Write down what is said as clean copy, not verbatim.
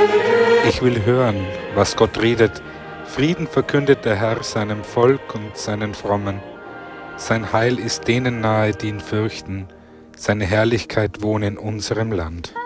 Ich will hören, was Gott redet. Frieden verkündet der Herr seinem Volk und seinen Frommen. Sein Heil ist denen nahe, die ihn fürchten. Seine Herrlichkeit wohnt in unserem Land.